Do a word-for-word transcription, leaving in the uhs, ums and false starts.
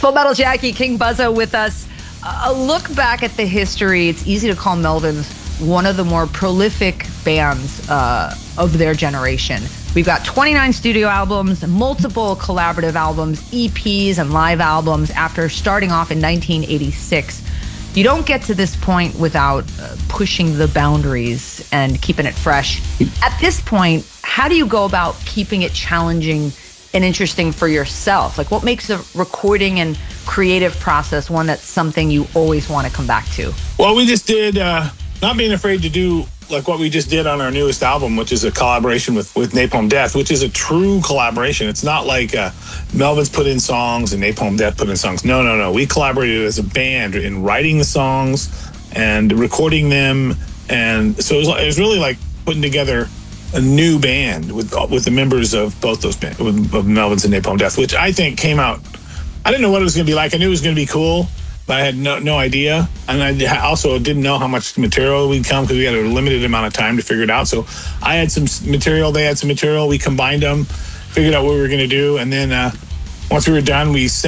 Full Metal Jackie, King Buzzo with us. A look back at the history. It's easy to call Melvins one of the more prolific bands uh, of their generation. We've got twenty-nine studio albums, multiple collaborative albums, E Ps, and live albums after starting off in nineteen eighty-six. You don't get to this point without uh, pushing the boundaries and keeping it fresh. At this point, how do you go about keeping it challenging and interesting for yourself? Like, what makes the recording and creative process one that's something you always want to come back to? Well, we just did uh, not being afraid to do like what we just did on our newest album, which is a collaboration with, with Napalm Death, which is a true collaboration. It's not like uh, Melvins put in songs and Napalm Death put in songs. No, no, no. We collaborated as a band in writing the songs and recording them. And so it was, it was really like putting together a new band with with the members of both those bands, with, of Melvins and Napalm Death, which I think came out, I didn't know what it was going to be like. I knew it was going to be cool, but I had no no idea. And I also didn't know how much material we'd come because we had a limited amount of time to figure it out. So I had some material, they had some material, we combined them, figured out what we were going to do. And then uh, once we were done, we sent